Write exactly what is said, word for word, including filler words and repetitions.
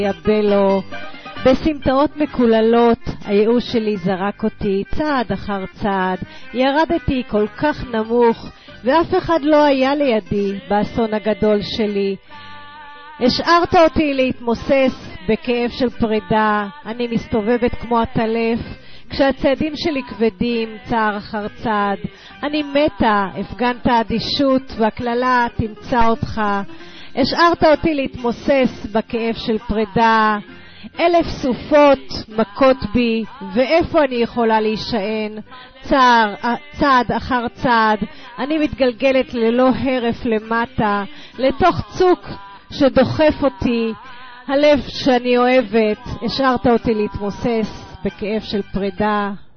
יבלו, בסמטאות מקוללות הייאוש שלי זרק אותי צעד אחר צעד, ירדתי כל כך נמוך ואף אחד לא היה לידי באסון הגדול שלי. השארת אותי להתמוסס בכאב של פרידה, אני מסתובבת כמו הטלף כשהצעדים שלי כבדים צער אחר צעד, אני מתה, הפגנת אדישות והכללה תמצא אותך. השארת אותי להתמוסס בכאב של פרידה, אלף סופות מכות בי ואיפה אני יכולה להישען. צער, צעד אחר צעד אני מתגלגלת ללא הרף למטה לתוך צוק שדוחף אותי. הלב שאני אוהבת, השארת אותי להתמוסס בכאב של פרידה.